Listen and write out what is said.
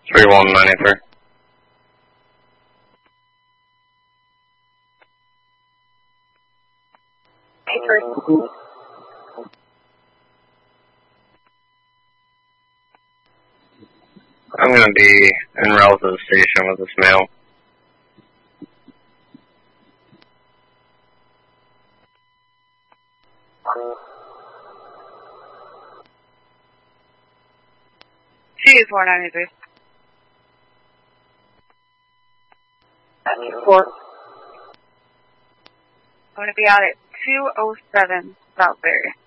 3193. I'm going to be en route to the station with this mail. G4993. 4. I'm going to be out at 207 Southbury.